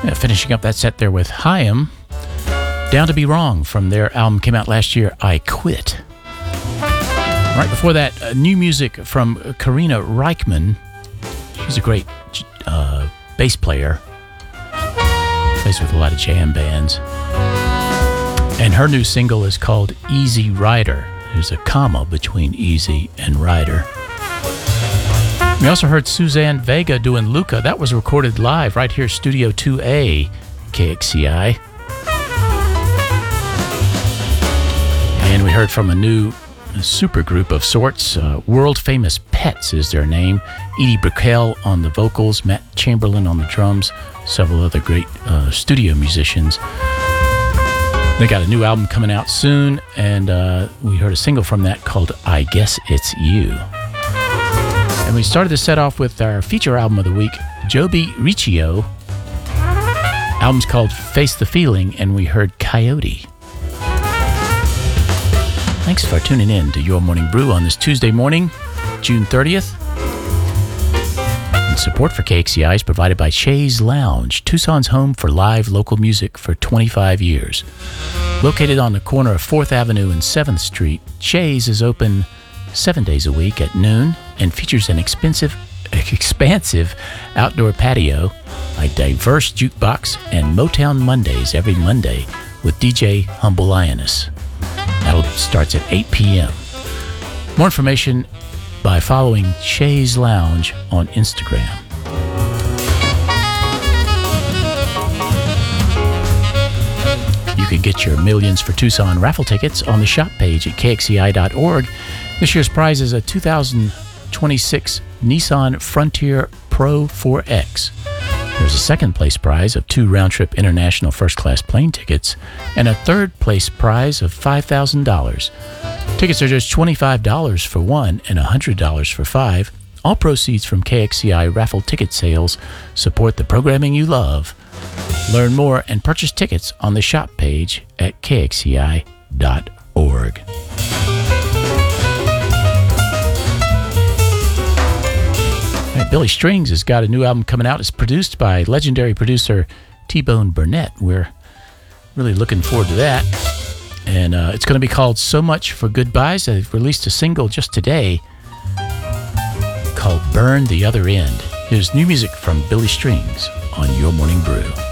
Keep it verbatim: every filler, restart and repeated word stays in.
Yeah, finishing up that set there with Haim, Down to Be Wrong, from their album came out last year, I Quit. Right before that, uh, new music from Karina Reichman. She's a great uh, bass player. Plays with a lot of jam bands. And her new single is called Easy Rider. There's a comma between easy and rider. We also heard Suzanne Vega doing Luca. That was recorded live right here, Studio two A, K X C I. And we heard from a new super group of sorts. Uh, World Famous Pets is their name. Edie Brickell on the vocals, Matt Chamberlain on the drums, several other great uh, studio musicians. They got a new album coming out soon, and uh, we heard a single from that called I Guess It's You. And we started the set off with our feature album of the week, Joby Riccio. Album's called Face the Feeling, and we heard Coyote. Thanks for tuning in to Your Morning Brew on this Tuesday morning, June thirtieth. And support for K X C I is provided by Shays Lounge, Tucson's home for live local music for twenty-five years. Located on the corner of fourth Avenue and seventh Street, Shays is open seven days a week at noon and features an expensive, expansive outdoor patio, a diverse jukebox, and Motown Mondays every Monday with D J Humble Lioness. That starts at eight p.m. More information by following Shays Lounge on Instagram. You can get your Millions for Tucson raffle tickets on the shop page at K X C I dot org. This year's prize is a two thousand twenty-six Nissan Frontier Pro four X. There's a second place prize of two round-trip international first-class plane tickets and a third place prize of five thousand dollars. Tickets are just twenty-five dollars for one and one hundred dollars for five. All proceeds from K X C I raffle ticket sales support the programming you love. Learn more and purchase tickets on the shop page at K X C I dot org. Right, Billy Strings has got a new album coming out. It's produced by legendary producer T-Bone Burnett. We're really looking forward to that. And uh, it's going to be called So Much for Goodbyes. They've released a single just today called Burn the Other End. Here's new music from Billy Strings on Your Morning Brew.